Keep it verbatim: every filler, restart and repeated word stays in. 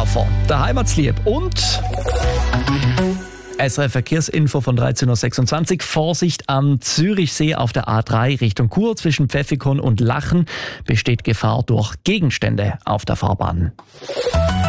Zeitraffer, der Heimatslieb und S R F-Verkehrsinfo von dreizehn Uhr sechsundzwanzig. Vorsicht am Zürichsee auf der A drei Richtung Chur zwischen Pfäffikon und Lachen besteht Gefahr durch Gegenstände auf der Fahrbahn.